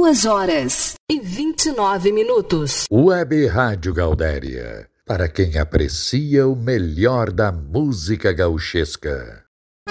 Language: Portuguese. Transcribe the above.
2h29. Web Rádio Gaudéria, para quem aprecia o melhor da música gauchesca.